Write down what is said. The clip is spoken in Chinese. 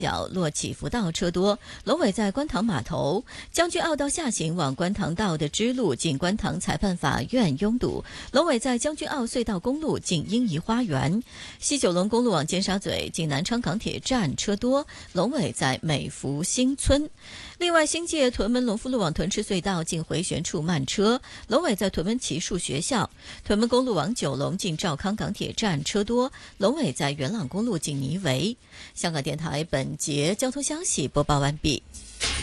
角落起伏道车多，龙尾在观塘码头；将军澳道下行往观塘道的支路近观塘裁判法院拥堵，龙尾在将军澳隧道公路近英怡花园；西九龙公路往尖沙咀近南昌港铁站车多，龙尾在美福新村。另外，新界屯门龙富路往屯赤隧道近回旋处慢车，龙尾在屯门骑术学校；屯门公路往九龙近兆康港铁站车多，龙尾在元朗公路近泥围。香港电台本节交通消息播报完毕。